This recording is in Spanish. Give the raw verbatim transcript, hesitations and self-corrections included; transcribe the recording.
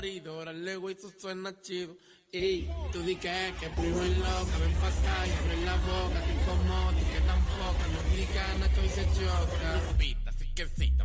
Órale, güey, eso suena chido. Y tú di que, que primo es loca, ven pa' acá y abre la boca, te incomoda y que tampoco, no diga nada que hoy se choca. Pita, así que sí.